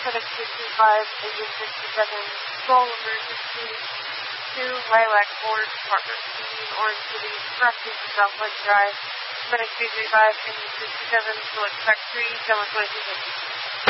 FedEx 225, Engine 67, small emergency, 2 Lilac Ford, Department 15, Orange City, crossing Southwest Drive, FedEx 235, Engine 67, select track 3, Delta 2250.